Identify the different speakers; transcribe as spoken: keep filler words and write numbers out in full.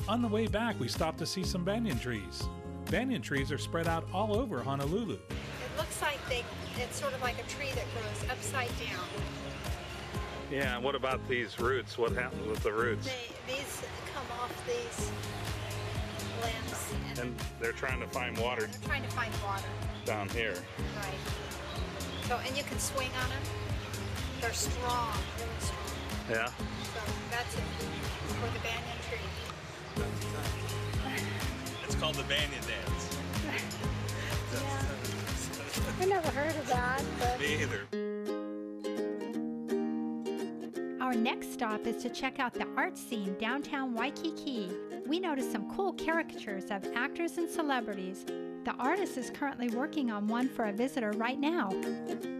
Speaker 1: On the way back, we stopped to see some banyan trees. Banyan trees are spread out all over Honolulu.
Speaker 2: It looks like they, it's sort of like a tree that grows upside down.
Speaker 1: Yeah, what about these roots? What happens with the roots?
Speaker 2: They, these come off these limbs. And,
Speaker 1: And they're trying to find water
Speaker 2: they're trying to find water.
Speaker 1: down here.
Speaker 2: Right. So, and you can swing on them. They're strong, really strong.
Speaker 1: Yeah.
Speaker 2: So that's it for the banyan tree.
Speaker 3: It's called the banyan dance.
Speaker 2: Yeah. I never heard of that, but
Speaker 3: Me either.
Speaker 4: Our next stop is to check out the art scene downtown Waikiki. We noticed some cool caricatures of actors and celebrities. The artist is currently working on one for a visitor right now.